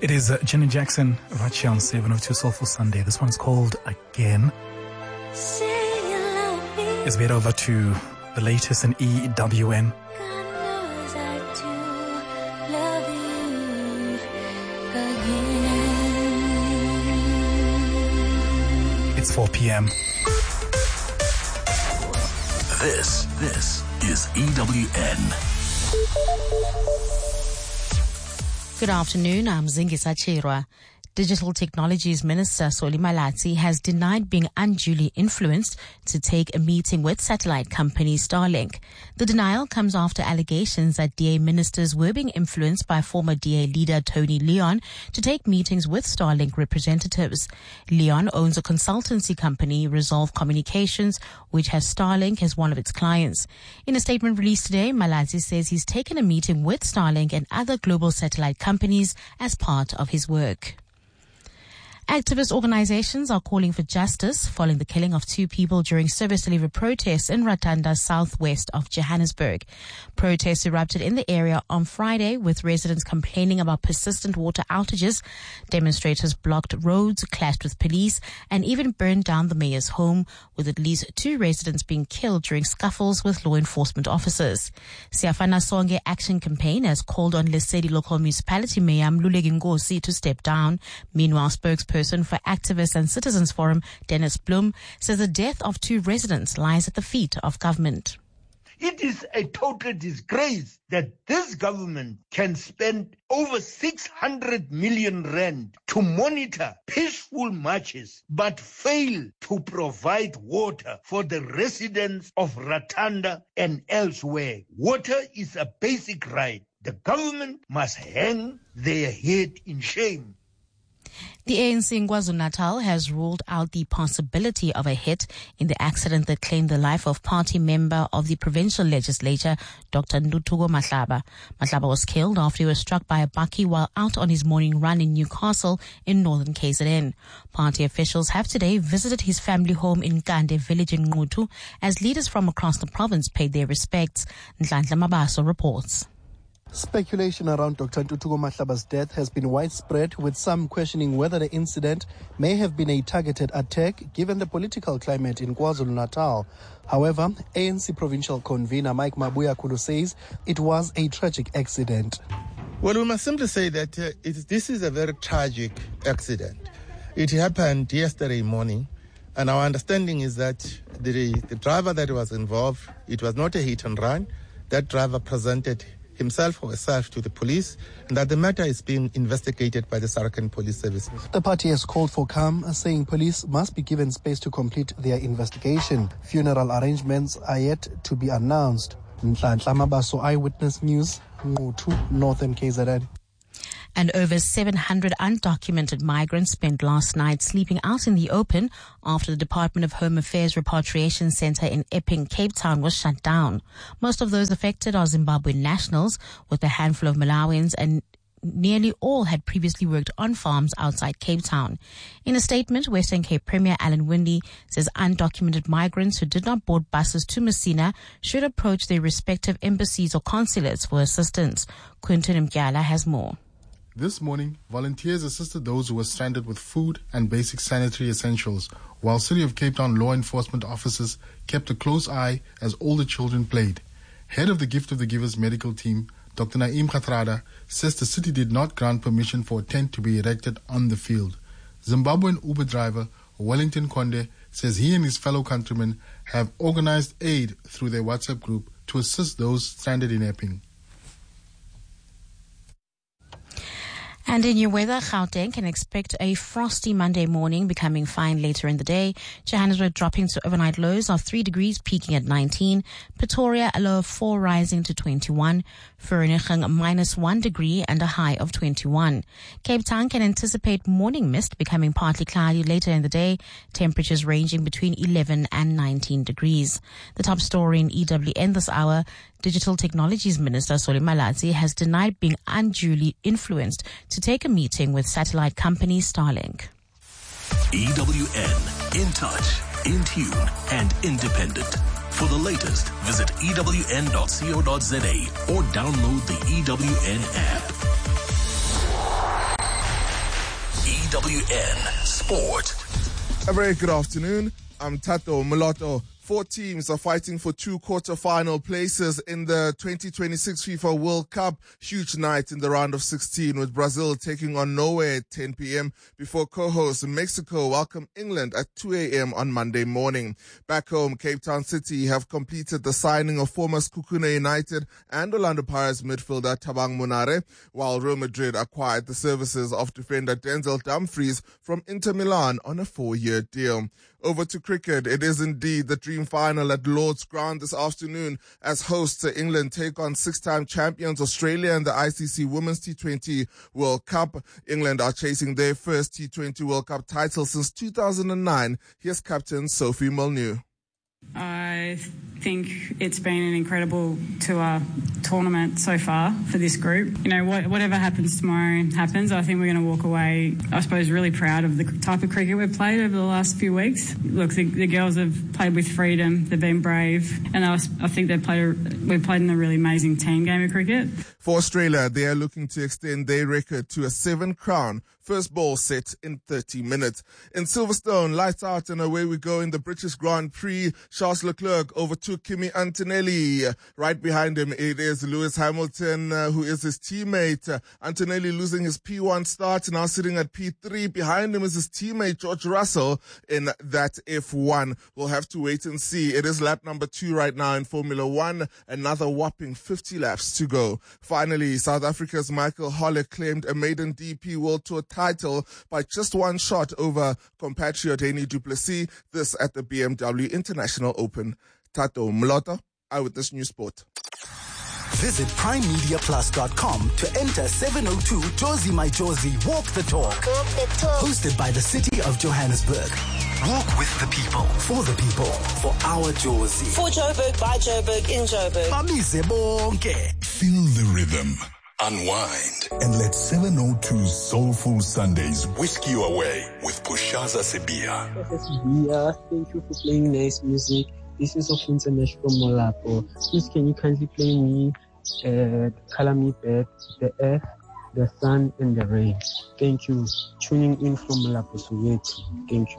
It is Janet Jackson, Rachi on 702 Soulful Sunday. This one's called Again. Let's get over to the latest in EWN. It's 4 p.m. This is EWN. Good afternoon, I'm Zingisa Chirwa. Digital Technologies Minister Solly Malatsi has denied being unduly influenced to take a meeting with satellite company Starlink. The denial comes after allegations that DA ministers were being influenced by former DA leader Tony Leon to take meetings with Starlink representatives. Leon owns a consultancy company, Resolve Communications, which has Starlink as one of its clients. In a statement released today, Malatsi says he's taken a meeting with Starlink and other global satellite companies as part of his work. Activist organizations are calling for justice following the killing of 2 people during service delivery protests in Ratanda, southwest of Johannesburg. Protests erupted in the area on Friday, with residents complaining about persistent water outages. Demonstrators blocked roads, clashed with police, and even burned down the mayor's home, with at least 2 residents being killed during scuffles with law enforcement officers. Siafana Songe Action Campaign has called on Lesedi Local Municipality Mayor Mluleki Ngosi to step down. Meanwhile, spokesperson for Activists and Citizens Forum, Dennis Bloem, says the death of 2 residents lies at the feet of government. It is a total disgrace that this government can spend over 600 million rand to monitor peaceful marches but fail to provide water for the residents of Ratanda and elsewhere. Water is a basic right. The government must hang their head in shame. The ANC in KwaZulu-Natal has ruled out the possibility of a hit in the accident that claimed the life of party member of the provincial legislature, Dr. Ntuthuko Mahlaba. Mahlaba was killed after he was struck by a bakkie while out on his morning run in Newcastle in northern KZN. Party officials have today visited his family home in Kande village in Ngutu as leaders from across the province paid their respects. Nhlanhla Mabaso reports. Speculation around Dr. Ntuthuko Mahlaba's death has been widespread, with some questioning whether the incident may have been a targeted attack given the political climate in KwaZulu-Natal. However, ANC provincial convener Mike Mabuya says it was a tragic accident. Well, we must simply say that this is a very tragic accident. It happened yesterday morning, and our understanding is that the driver that was involved, it was not a hit and run. That driver presented himself or herself to the police, and that the matter is being investigated by the Sarkhan Police Service. The party has called for calm, saying police must be given space to complete their investigation. Funeral arrangements are yet to be announced. Nhlanhla Mabaso, Eyewitness News, Ngutu, Northern KZN. And over 700 undocumented migrants spent last night sleeping out in the open after the Department of Home Affairs Repatriation Center in Epping, Cape Town was shut down. Most of those affected are Zimbabwean nationals, with a handful of Malawians, and nearly all had previously worked on farms outside Cape Town. In a statement, Western Cape Premier Alan Windey says undocumented migrants who did not board buses to Messina should approach their respective embassies or consulates for assistance. Quinton Mkyala has more. This morning, volunteers assisted those who were stranded with food and basic sanitary essentials, while City of Cape Town law enforcement officers kept a close eye as all the children played. Head of the Gift of the Givers medical team, Dr. Naeem Khatrada, says the city did not grant permission for a tent to be erected on the field. Zimbabwean Uber driver Wellington Konde says he and his fellow countrymen have organized aid through their WhatsApp group to assist those stranded in Epping. And in your weather, Gauteng can expect a frosty Monday morning, becoming fine later in the day. Johannesburg dropping to overnight lows of 3 degrees, peaking at 19. Pretoria, a low of 4, rising to 21. Vereeniging, -1 degree and a high of 21. Cape Town can anticipate morning mist, becoming partly cloudy later in the day. Temperatures ranging between 11 and 19 degrees. The top story in EWN this hour: Digital Technologies Minister Solly Malatsi has denied being unduly influenced to take a meeting with satellite company Starlink. EWN, in touch, in tune, and independent. For the latest, visit ewn.co.za or download the EWN app. EWN Sport. A very good afternoon. I'm Tato Moloto. 4 teams are fighting for 2 quarter-final places in the 2026 FIFA World Cup. Huge night in the round of 16 with Brazil taking on Norway at 10 p.m. before co-host Mexico welcome England at 2 a.m. on Monday morning. Back home, Cape Town City have completed the signing of former Sekhukhune United and Orlando Pirates midfielder Thabang Monare, while Real Madrid acquired the services of defender Denzel Dumfries from Inter Milan on a 4-year deal. Over to cricket. It is indeed the dream final at Lord's Ground this afternoon as hosts England take on 6-time champions Australia in the ICC Women's T20 World Cup. England are chasing their first T20 World Cup title since 2009. Here's captain Sophie Molyneux. I think it's been an incredible tour tournament so far for this group. You know, whatever happens tomorrow happens. I think we're going to walk away, I suppose, really proud of the type of cricket we've played over the last few weeks. Look, the girls have played with freedom, they've been brave, and I think we've played in a really amazing team game of cricket. For Australia, they are looking to extend their record to a 7-crown first ball set in 30 minutes. In Silverstone, lights out and away we go in the British Grand Prix. Charles Leclerc overtook Kimi Antonelli. Right behind him, it is Lewis Hamilton, who is his teammate. Antonelli losing his P1 start, now sitting at P3. Behind him is his teammate George Russell in that F1. We'll have to wait and see. It is lap number 2 right now in Formula 1. Another whopping 50 laps to go. Finally, South Africa's Michael Holle claimed a maiden DP World Tour title by just 1 shot over compatriot Hennie du Plessis, this at the BMW International Open. Tato Mlota, Eyewitness News Sport. Visit primemediaplus.com to enter 702 Jozi My Jozi Walk the Talk. Hosted by the City of Johannesburg. Walk with the people, for the people, for our Jozi. For Joburg, by Joburg, in Joburg. Bamise bonke. Feel the rhythm. Unwind and let 702's Soulful Sundays whisk you away with Pushaza Sebia. Thank you for playing nice music. This is Ofinse Mesh from Molapo. Please, can you kindly play me Color Me Back, the earth, the sun, and the rain. Thank you. Tuning in from Molapo, Soweto. Thank you.